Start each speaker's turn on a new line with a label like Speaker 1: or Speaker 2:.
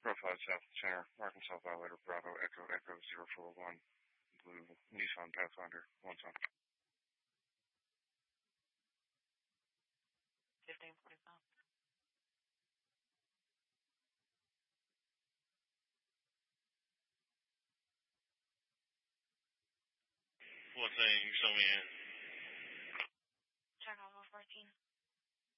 Speaker 1: Profile South Center, Arkansas Violator Bravo Echo Echo 041, Blue Nissan Pathfinder, one ton.
Speaker 2: 1545.
Speaker 1: What thing you saw me in?